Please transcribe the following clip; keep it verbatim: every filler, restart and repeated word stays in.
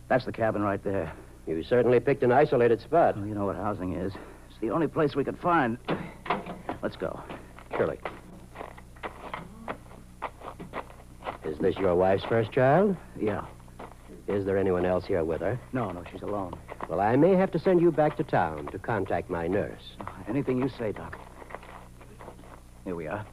That's the cabin right there. You certainly picked an isolated spot. Well, you know what housing is. It's the only place we could find. Let's go. Surely. Is this your wife's first child? Yeah. Is there anyone else here with her? No, no, she's alone. Well, I may have to send you back to town to contact my nurse. Anything you say, Doc. Here we are.